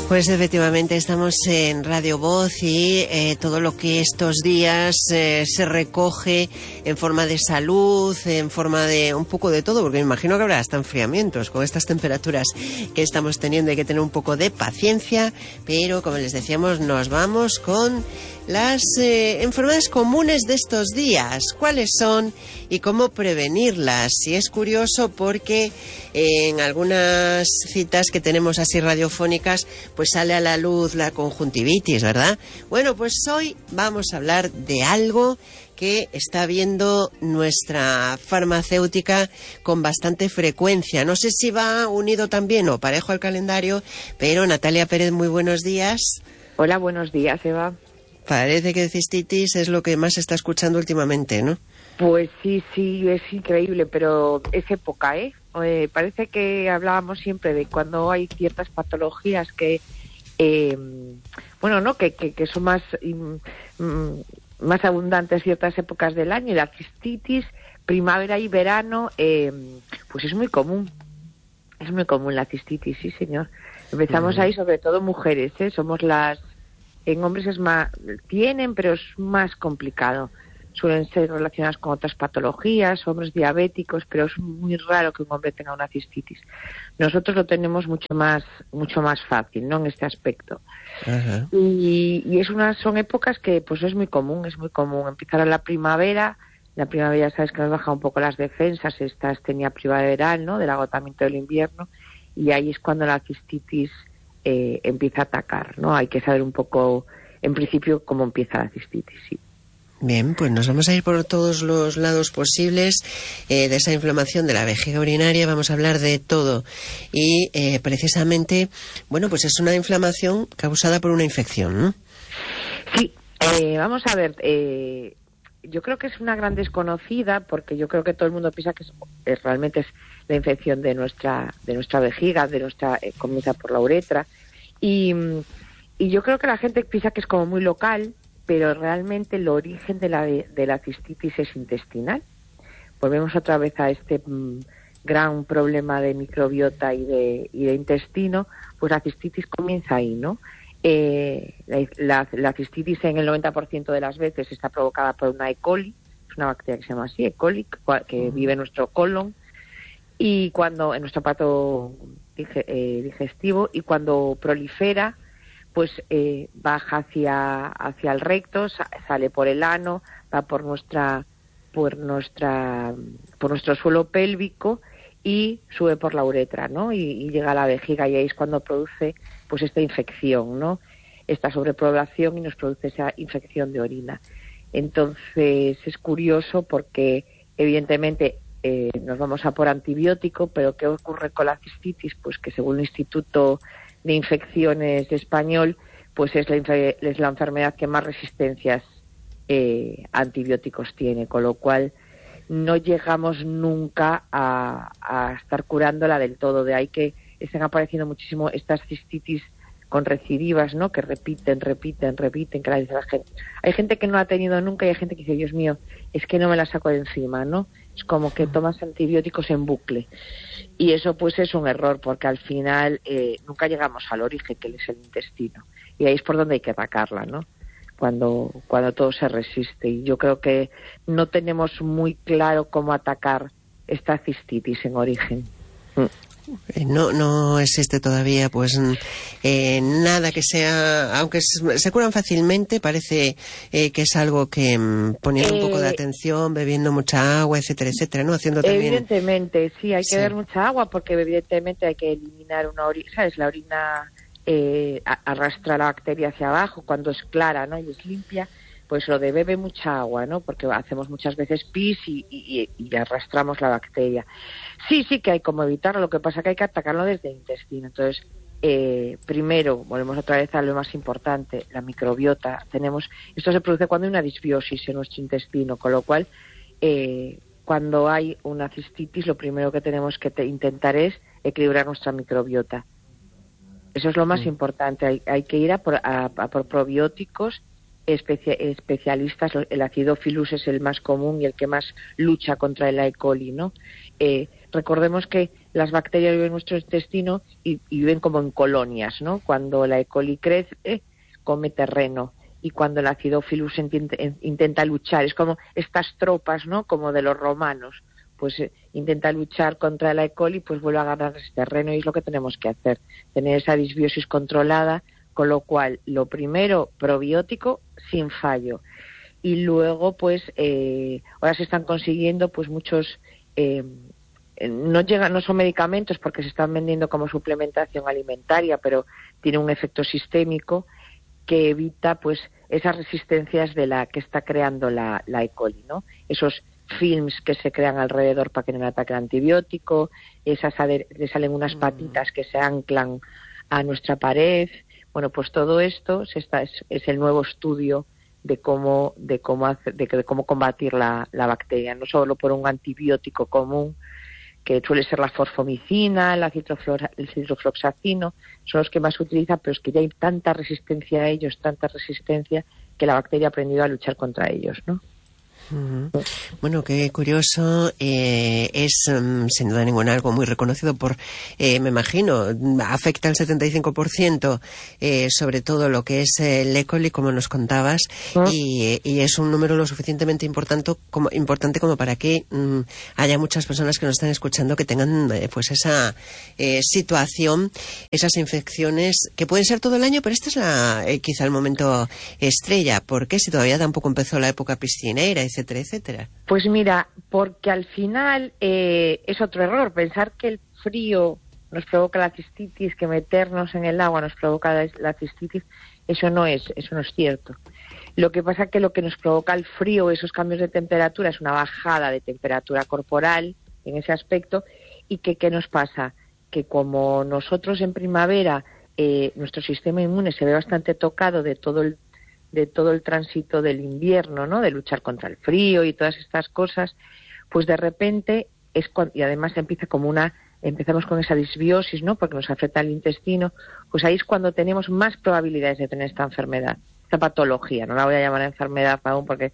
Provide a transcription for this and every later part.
Pues efectivamente estamos en Radio Voz y todo lo que estos días se recoge en forma de salud, en forma de un poco de todo, porque me imagino que habrá hasta enfriamientos con estas temperaturas que estamos teniendo. Hay que tener un poco de paciencia, pero como les decíamos, nos vamos con las enfermedades comunes de estos días. ¿Cuáles son y cómo prevenirlas? Y es curioso porque en algunas citas que tenemos así radiofónicas, pues sale a la luz la conjuntivitis, ¿verdad? Bueno, pues hoy vamos a hablar de algo que está viendo nuestra farmacéutica con bastante frecuencia. No sé si va unido también o parejo al calendario, pero Natalia Pérez, muy buenos días. Hola, buenos días, Eva. Parece que cistitis es lo que más se está escuchando últimamente, ¿no? Pues sí, es increíble, pero es época, ¿eh? Parece que hablábamos siempre de cuando hay ciertas patologías que, que son más abundantes ciertas épocas del año, y la cistitis, primavera y verano, pues es muy común la cistitis, sí, señor. Empezamos ahí, sobre todo mujeres, ¿eh? En hombres es más, pero es más complicado. Suelen ser relacionadas con otras patologías, hombres diabéticos, pero es muy raro que un hombre tenga una cistitis. Nosotros lo tenemos mucho más fácil, ¿no? En este aspecto. Ajá. Y son épocas que pues es muy común empezar a la primavera. La primavera, sabes que nos baja un poco las defensas, esta astenia primaveral, ¿no? Del agotamiento del invierno, y ahí es cuando la cistitis empieza a atacar, ¿no? Hay que saber un poco, en principio, cómo empieza la cistitis, sí. Bien, pues nos vamos a ir por todos los lados posibles de esa inflamación de la vejiga urinaria. Vamos a hablar de todo. Y precisamente, bueno, pues es una inflamación causada por una infección, ¿no? Sí, vamos a ver. Yo creo que es una gran desconocida, porque yo creo que todo el mundo piensa que realmente es la infección de nuestra vejiga, comienza por la uretra, y yo creo que la gente piensa que es como muy local, pero realmente el origen de la cistitis es intestinal. Volvemos otra vez a este gran problema de microbiota y de intestino. Pues la cistitis comienza ahí, ¿no? La cistitis en el 90% de las veces está provocada por una E. coli, es una bacteria que se llama así, E. coli, que vive en nuestro colon, y en nuestro aparato digestivo, y cuando prolifera, pues baja hacia el recto, sale por el ano, va por nuestro suelo pélvico y sube por la uretra, ¿no? Y llega a la vejiga, y ahí es cuando produce pues esta infección, ¿no? Esta sobrepoblación, y nos produce esa infección de orina. Entonces es curioso porque evidentemente nos vamos a por antibiótico, pero ¿qué ocurre con la cistitis? Pues que según el Instituto de Infecciones español, pues es la enfermedad que más resistencias antibióticos tiene, con lo cual no llegamos nunca a estar curándola del todo. De ahí que estén apareciendo muchísimo estas cistitis con recidivas, ¿no? Que repiten, que la dice la gente. Hay gente que no la ha tenido nunca, y hay gente que dice, Dios mío, es que no me la saco de encima, ¿no? Es como que tomas antibióticos en bucle. Y eso pues es un error, porque al final nunca llegamos al origen, que es el intestino. Y ahí es por donde hay que atacarla, ¿no? Cuando todo se resiste. Y yo creo que no tenemos muy claro cómo atacar esta cistitis en origen. No existe todavía pues nada que sea, aunque se curan fácilmente, parece que es algo que poniendo un poco de atención, bebiendo mucha agua, etcétera, ¿no? Haciendo también... Evidentemente, sí, hay que beber mucha agua, porque evidentemente hay que eliminar una orina, ¿sabes? La orina arrastra la bacteria hacia abajo cuando es clara, ¿no? Y es limpia. Pues lo de bebe mucha agua, ¿no? Porque hacemos muchas veces pis y arrastramos la bacteria. Sí que hay como evitarlo, lo que pasa que hay que atacarlo desde el intestino. Entonces, primero, volvemos otra vez a lo más importante, la microbiota. Esto se produce cuando hay una disbiosis en nuestro intestino, con lo cual, cuando hay una cistitis, lo primero que tenemos que intentar es equilibrar nuestra microbiota. Eso es lo más importante. Hay que ir a por probióticos especialistas. El Acidophilus es el más común y el que más lucha contra el E. coli, ¿no? Recordemos que las bacterias viven en nuestro intestino y viven como en colonias, ¿no? Cuando la E. coli crece, come terreno. Y cuando el Acidophilus intenta luchar, es como estas tropas, ¿no? Como de los romanos, pues intenta luchar contra la E. coli, pues vuelve a agarrar ese terreno, y es lo que tenemos que hacer, tener esa disbiosis controlada, con lo cual, lo primero, probiótico sin fallo. Y luego, pues, ahora se están consiguiendo, pues, muchos, no son medicamentos porque se están vendiendo como suplementación alimentaria, pero tiene un efecto sistémico que evita, pues, esas resistencias de la que está creando la E. coli, ¿no? Esos films que se crean alrededor para que no ataque el antibiótico, le salen unas patitas que se anclan a nuestra pared. Bueno, pues todo esto es el nuevo estudio de cómo combatir la bacteria, no solo por un antibiótico común, que suele ser la forfomicina, el ciprofloxacino, son los que más se utilizan, pero es que ya hay tanta resistencia a ellos, que la bacteria ha aprendido a luchar contra ellos, ¿no? Bueno, qué curioso. Es sin duda ninguna algo muy reconocido por, me imagino, afecta al 75%, sobre todo lo que es el E. coli, como nos contabas, y es un número lo suficientemente importante como para que haya muchas personas que nos están escuchando que tengan pues esa situación, esas infecciones que pueden ser todo el año, pero este es quizá el momento estrella. ¿Por qué? Si todavía tampoco empezó la época piscinera, etcétera, etcétera. Pues mira, porque al final es otro error, pensar que el frío nos provoca la cistitis, que meternos en el agua nos provoca la cistitis, eso no es cierto. Lo que pasa es que lo que nos provoca el frío, esos cambios de temperatura, es una bajada de temperatura corporal en ese aspecto. ¿Y qué nos pasa? Que como nosotros en primavera nuestro sistema inmune se ve bastante tocado de todo el tránsito del invierno, ¿no? De luchar contra el frío y todas estas cosas, pues de repente y además empezamos con esa disbiosis, ¿no? Porque nos afecta el intestino, pues ahí es cuando tenemos más probabilidades de tener esta enfermedad, esta patología. No la voy a llamar enfermedad aún porque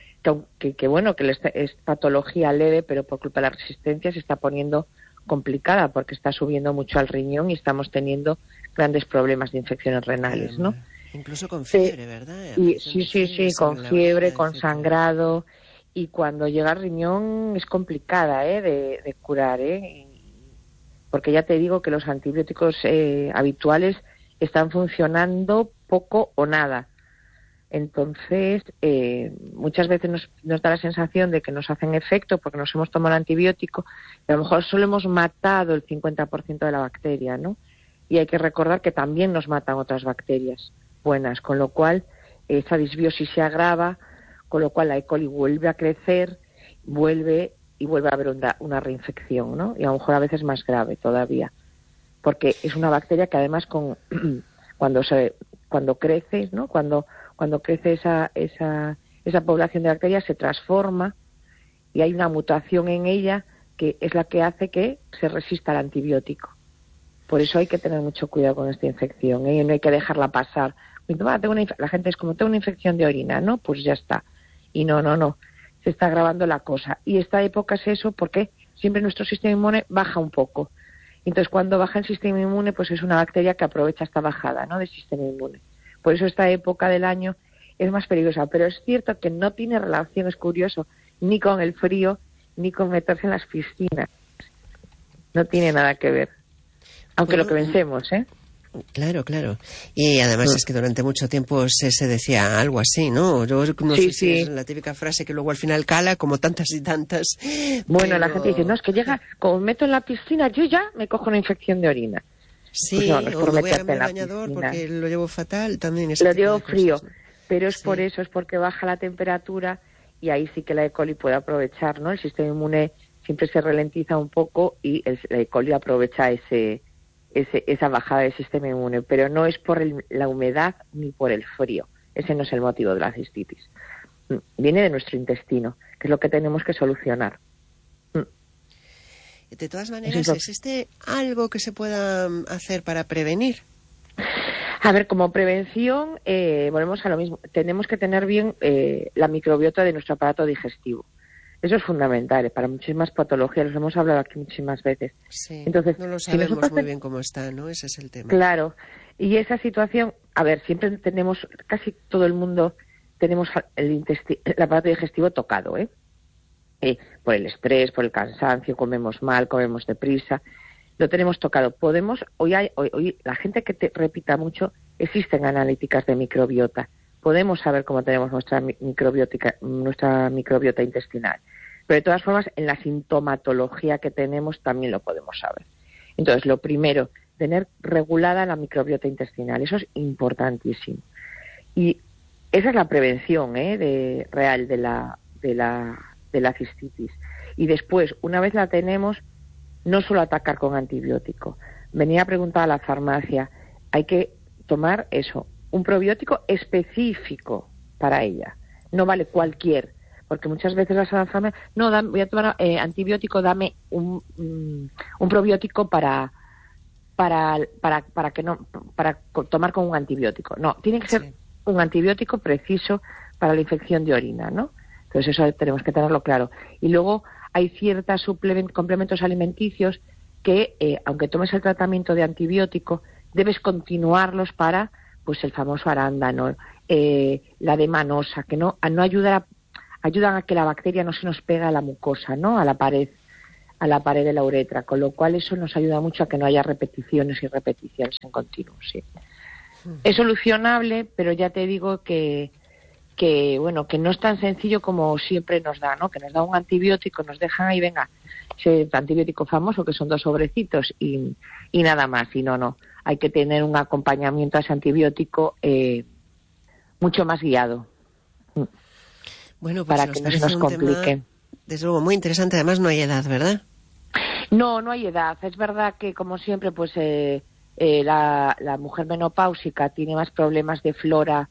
es patología leve, pero por culpa de la resistencia se está poniendo complicada porque está subiendo mucho al riñón y estamos teniendo grandes problemas de infecciones renales, ¿no? Incluso con fiebre, ¿verdad? Sí, con fiebre, con sangrado, y cuando llega al riñón es complicada de curar, porque ya te digo que los antibióticos habituales están funcionando poco o nada. Entonces, muchas veces nos da la sensación de que nos hacen efecto porque nos hemos tomado el antibiótico, y a lo mejor solo hemos matado el 50% de la bacteria, ¿no? Y hay que recordar que también nos matan otras bacterias buenas, con lo cual esa disbiosis se agrava, con lo cual la E. coli vuelve a crecer, vuelve a haber una reinfección, ¿no? Y a lo mejor a veces más grave todavía, porque es una bacteria que además cuando crece, ¿no? Cuando crece esa población de bacterias se transforma y hay una mutación en ella que es la que hace que se resista al antibiótico. Por eso hay que tener mucho cuidado con esta infección, y no hay que dejarla pasar. La gente es como, tengo una infección de orina, ¿no? Pues ya está. Y no. Se está agravando la cosa. Y esta época es eso porque siempre nuestro sistema inmune baja un poco. Entonces, cuando baja el sistema inmune, pues es una bacteria que aprovecha esta bajada, ¿no? Del sistema inmune. Por eso esta época del año es más peligrosa. Pero es cierto que no tiene relación, es curioso, ni con el frío, ni con meterse en las piscinas. No tiene nada que ver. Aunque lo que pensemos, ¿eh? Claro. Y además es que durante mucho tiempo se decía algo así, ¿no? Yo no sé si es la típica frase que luego al final cala, como tantas y tantas. Bueno, la gente dice, no, es que llega, como me meto en la piscina, yo ya me cojo una infección de orina. Sí, pues no es por o me voy a meterte en la bañador piscina. Porque lo llevo fatal también. Lo llevo frío, pero es Sí. por eso, es porque baja la temperatura y ahí sí que la E. coli puede aprovechar, ¿no? El sistema inmune siempre se ralentiza un poco y la E. coli aprovecha esa bajada del sistema inmune, pero no es por la humedad ni por el frío. Ese no es el motivo de la cistitis. Viene de nuestro intestino, que es lo que tenemos que solucionar. De todas maneras, ¿existe algo que se pueda hacer para prevenir? A ver, como prevención, volvemos a lo mismo. Tenemos que tener bien la microbiota de nuestro aparato digestivo. Eso es fundamental, para muchísimas patologías, los hemos hablado aquí muchísimas veces. Sí, entonces, no lo sabemos muy bien cómo está, ¿no? Ese es el tema. Claro, y esa situación, a ver, siempre tenemos, casi todo el mundo tenemos el aparato digestivo tocado, por el estrés, por el cansancio, comemos mal, comemos deprisa, lo tenemos tocado. Hoy la gente que te repita mucho, existen analíticas de microbiota. Podemos saber cómo tenemos nuestra microbiota intestinal. Pero de todas formas, en la sintomatología que tenemos también lo podemos saber. Entonces, lo primero, tener regulada la microbiota intestinal. Eso es importantísimo. Y esa es la prevención real de la cistitis. Y después, una vez la tenemos, no solo atacar con antibiótico. Venía a preguntar a la farmacia, hay que tomar eso, un probiótico específico para ella. No vale cualquier, porque muchas veces las farmacias, no, voy a tomar antibiótico, dame un probiótico para tomar con un antibiótico. No, tiene que ser un antibiótico preciso para la infección de orina, ¿no? Entonces eso tenemos que tenerlo claro. Y luego hay ciertos complementos alimenticios que, aunque tomes el tratamiento de antibiótico, debes continuarlos para, pues, el famoso arándano, la demanosa, que no ayudan a que la bacteria no se nos pega a la mucosa, ¿no? A la pared de la uretra, con lo cual eso nos ayuda mucho a que no haya repeticiones y repeticiones en continuo, sí. Es solucionable, pero ya te digo que no es tan sencillo como siempre nos da, ¿no? Que nos da un antibiótico, nos dejan ahí, venga, ese antibiótico famoso, que son 2 sobrecitos y nada más, y no. Hay que tener un acompañamiento a ese antibiótico mucho más guiado. Bueno, pues para que no se nos complique. Tema, desde luego, muy interesante. Además, no hay edad, ¿verdad? No hay edad. Es verdad que, como siempre, pues la mujer menopáusica tiene más problemas de flora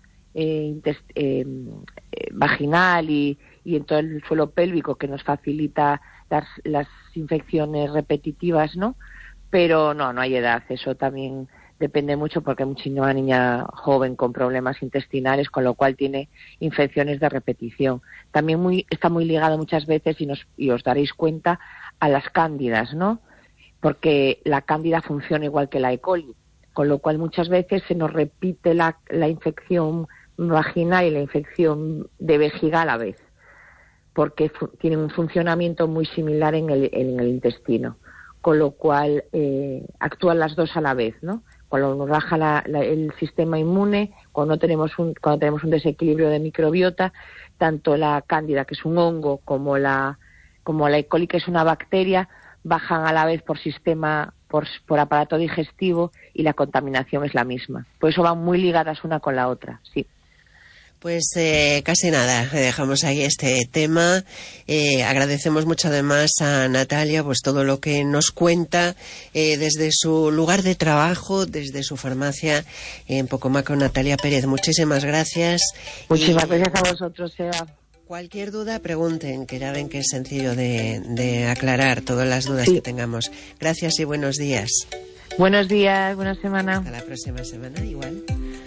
vaginal y en todo el suelo pélvico, que nos facilita las infecciones repetitivas, ¿no? Pero no hay edad. Eso también depende mucho, porque hay muchísima niña joven con problemas intestinales, con lo cual tiene infecciones de repetición. También está muy ligado muchas veces, y os daréis cuenta, a las cándidas, ¿no? Porque la cándida funciona igual que la E. coli, con lo cual muchas veces se nos repite la infección vaginal y la infección de vejiga a la vez, porque tienen un funcionamiento muy similar en el intestino, con lo cual actúan las dos a la vez, ¿no? Cuando nos baja el sistema inmune, cuando tenemos un desequilibrio de microbiota, tanto la cándida, que es un hongo, como la E. coli, que es una bacteria, bajan a la vez por aparato digestivo, y la contaminación es la misma. Por eso van muy ligadas una con la otra, sí. Pues casi nada, dejamos ahí este tema. Agradecemos mucho además a Natalia pues todo lo que nos cuenta desde su lugar de trabajo, desde su farmacia en Pocomaco. Natalia Pérez, muchísimas gracias. Muchísimas gracias a vosotros, Eva. Cualquier duda, pregunten, que ya ven que es sencillo de aclarar todas las dudas que tengamos. Gracias y buenos días. Buenos días, buena semana. Hasta la próxima semana, igual.